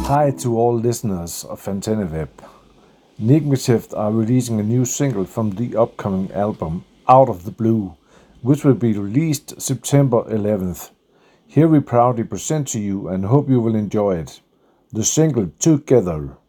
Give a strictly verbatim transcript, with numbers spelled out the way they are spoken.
Hi to all listeners of Fanteneweb. Nigmatift are releasing a new single from the upcoming album Out of the Blue, which will be released September eleventh. Here we proudly present to you and hope you will enjoy it. The single Together.